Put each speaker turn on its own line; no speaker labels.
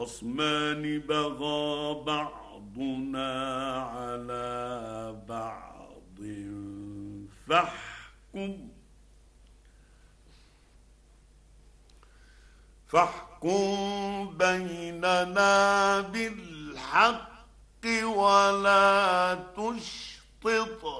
خصمان بغى بعضنا على بعض فاحكم بيننا بالحق ولا تشطط